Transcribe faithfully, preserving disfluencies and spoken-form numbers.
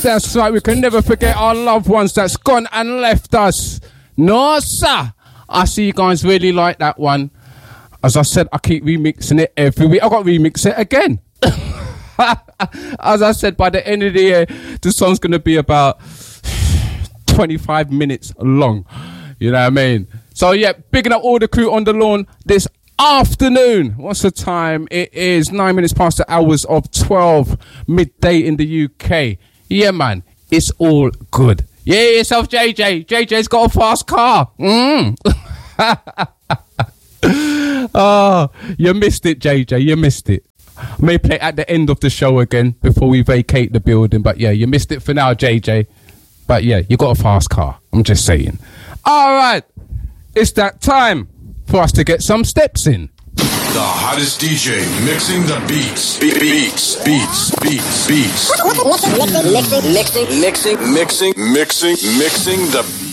That's right, we can never forget our loved ones that's gone and left us. No, sir. I see you guys really like that one. As I said, I keep remixing it every week. I've got to remix it again. As I said, by the end of the year, the song's going to be about twenty-five minutes long. You know what I mean? So, yeah, bigging up all the crew on the lawn this afternoon. What's the time? It is nine minutes past the hours of twelve, midday in the U K. Yeah, man, it's all good. Yeah, yourself, J J. J J's got a fast car. Mm. Oh, you missed it, J J. You missed it. I may play at the end of the show again before we vacate the building. But, yeah, you missed it for now, J J. But, yeah, you got a fast car. I'm just saying. All right. It's that time for us to get some steps in. The hottest D J mixing the beats. Be- beats, beats, beats, beats. Mixing, mixing, mixing, Mixing, mixing, mixing the